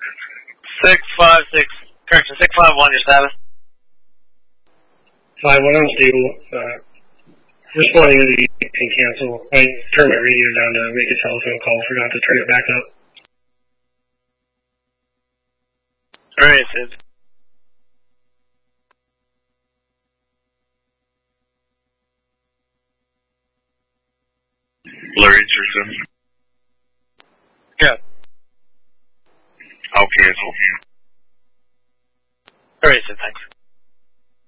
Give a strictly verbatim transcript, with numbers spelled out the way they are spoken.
Six five six. Correction. Six five one. Your status. Five one unstable. Uh, responding to the and cancel. I turned my radio down to make a telephone call. Forgot to turn it back up. Alright, Sid. Blur Richardson. Yeah. I'll cancel. Alright, Sid. Thanks.